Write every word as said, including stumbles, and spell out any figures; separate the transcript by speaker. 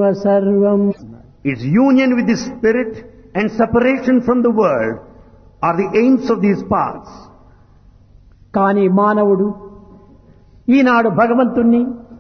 Speaker 1: సర్వం.
Speaker 2: Its union with the spirit and separation from the world are the aims of these paths.
Speaker 1: కానీ మానవుడు ఈనాడు భగవంతుణ్ణి